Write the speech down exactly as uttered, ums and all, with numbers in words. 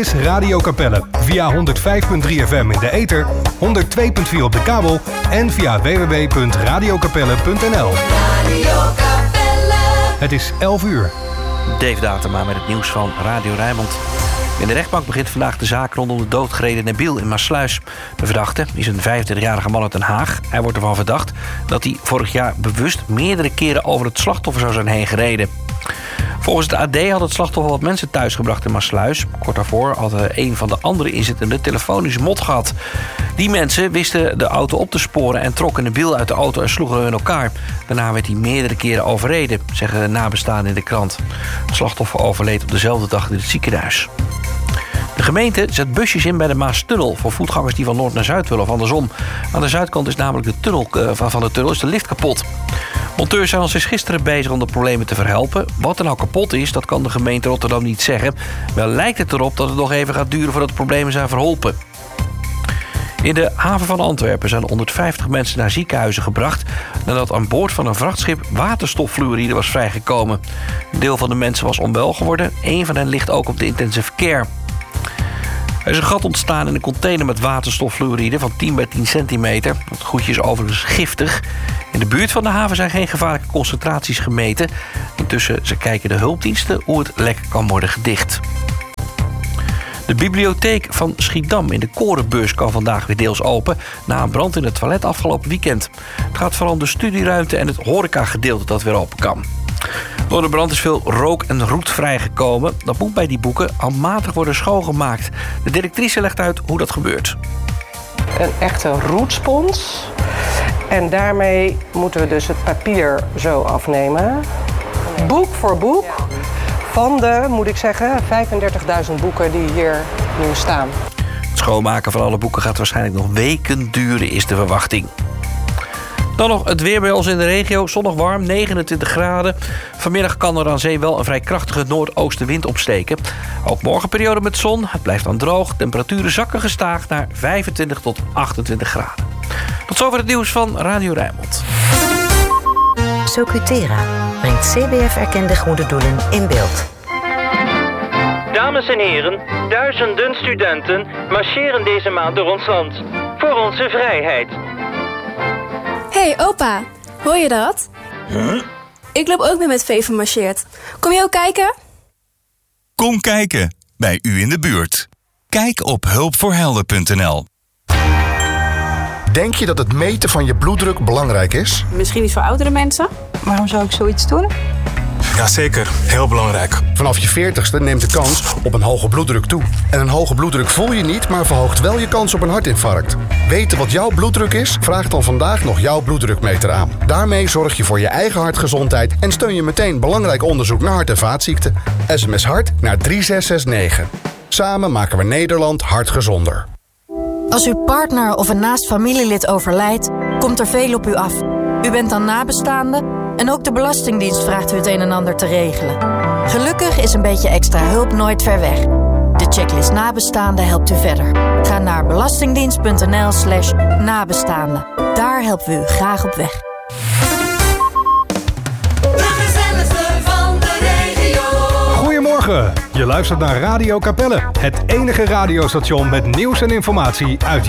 is Radio Capelle. Via honderd vijf komma drie F M in de ether, honderd twee komma vier op de kabel en via w w w punt radio capelle punt n l. Radio Capelle. Het is elf uur. Dave Datema met het nieuws van Radio Rijnmond. In de rechtbank begint vandaag de zaak rondom de doodgereden Nabil in Maassluis. De verdachte is een vijfentwintigjarige man uit Den Haag. Hij wordt ervan verdacht dat hij vorig jaar bewust meerdere keren over het slachtoffer zou zijn heen gereden. Volgens het A D had het slachtoffer wat mensen thuisgebracht in Maassluis. Kort daarvoor had een van de andere inzittenden telefonisch mot gehad. Die mensen wisten de auto op te sporen en trokken Nabil uit de auto en sloegen hem in elkaar. Daarna werd hij meerdere keren overreden, zeggen de nabestaanden in de krant. Het slachtoffer overleed op dezelfde dag in het ziekenhuis. De gemeente zet busjes in bij de Maastunnel voor voetgangers die van noord naar zuid willen of andersom. Aan de zuidkant is namelijk de tunnel van de tunnel is de lift kapot. Monteurs zijn al sinds gisteren bezig om de problemen te verhelpen. Wat er nou kapot is, dat kan de gemeente Rotterdam niet zeggen. Wel lijkt het erop dat het nog even gaat duren voordat de problemen zijn verholpen. In de haven van Antwerpen zijn honderdvijftig mensen naar ziekenhuizen gebracht nadat aan boord van een vrachtschip waterstoffluoride was vrijgekomen. Een deel van de mensen was onwel geworden. Eén van hen ligt ook op de intensive care. Er is een gat ontstaan in een container met waterstoffluoride van tien bij tien centimeter. Het goedje is overigens giftig. In de buurt van de haven zijn geen gevaarlijke concentraties gemeten. Intussen ze kijken de hulpdiensten hoe het lek kan worden gedicht. De bibliotheek van Schiedam in de Korenbeurs kan vandaag weer deels open na een brand in het toilet afgelopen weekend. Het gaat vooral om de studieruimte en het horecagedeelte dat weer open kan. Door de brand is veel rook en roet vrijgekomen. Dat moet bij die boeken handmatig worden schoongemaakt. De directrice legt uit hoe dat gebeurt. Een echte roetspons. En daarmee moeten we dus het papier zo afnemen. Boek voor boek. Van de, moet ik zeggen, vijfendertigduizend boeken die hier nu staan. Het schoonmaken van alle boeken gaat waarschijnlijk nog weken duren, is de verwachting. Dan nog het weer bij ons in de regio. Zonnig warm, negenentwintig graden. Vanmiddag kan er aan zee wel een vrij krachtige noordoostenwind opsteken. Ook morgen periode met zon. Het blijft dan droog. Temperaturen zakken gestaag naar vijfentwintig tot achtentwintig graden. Tot zover het nieuws van Radio Rijnmond. Socutera brengt C B F-erkende goede doelen in beeld. Dames en heren, duizenden studenten marcheren deze maand door ons land. Voor onze vrijheid. Hé, hey, opa. Hoor je dat? Huh? Ik loop ook mee met V vermarcheerd. Kom je ook kijken? Kom kijken, bij u in de buurt. Kijk op hulpvoorhelden punt n l. Denk je dat het meten van je bloeddruk belangrijk is? Misschien niet voor oudere mensen. Waarom zou ik zoiets doen? Jazeker, heel belangrijk. Vanaf je veertigste neemt de kans op een hoge bloeddruk toe. En een hoge bloeddruk voel je niet, maar verhoogt wel je kans op een hartinfarct. Weten wat jouw bloeddruk is? Vraag dan vandaag nog jouw bloeddrukmeter aan. Daarmee zorg je voor je eigen hartgezondheid en steun je meteen belangrijk onderzoek naar hart- en vaatziekten. S M S hart naar drie zes zes negen. Samen maken we Nederland hartgezonder. Als uw partner of een naast familielid overlijdt, komt er veel op u af. U bent dan nabestaande en ook de Belastingdienst vraagt u het een en ander te regelen. Gelukkig is een beetje extra hulp nooit ver weg. De checklist nabestaande helpt u verder. Ga naar belastingdienst punt n l slash nabestaande. Daar helpen we u graag op weg. Goedemorgen, je luistert naar Radio Capelle. Het enige radiostation met nieuws en informatie uit